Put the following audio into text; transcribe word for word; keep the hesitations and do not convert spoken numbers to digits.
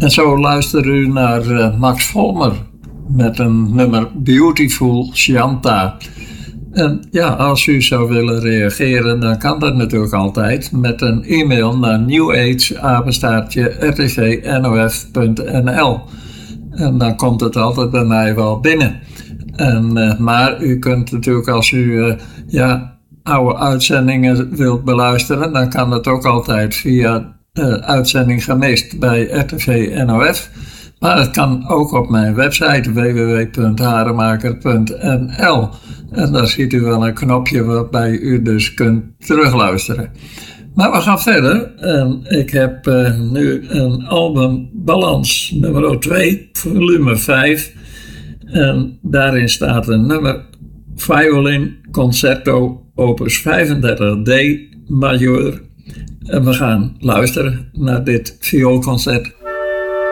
En zo luistert u naar uh, Max Volmer met een nummer Beautiful Shanta. En ja, als u zou willen reageren, dan kan dat natuurlijk altijd met een e-mail naar newage apenstaartje r t v n o f punt n l. En dan komt het altijd bij mij wel binnen. En, uh, maar u kunt natuurlijk als u uh, ja, oude uitzendingen wilt beluisteren, dan kan dat ook altijd via uh, uitzending gemist bij R T V N O F. Maar het kan ook op mijn website w w w punt haremaker punt n l. En daar ziet u wel een knopje waarbij u dus kunt terugluisteren. Maar we gaan verder. En ik heb uh, nu een album Balans nummer twee, volume vijf. En daarin staat een nummer Violin Concerto opus vijfendertig D majeur. En we gaan luisteren naar dit vioolconcert.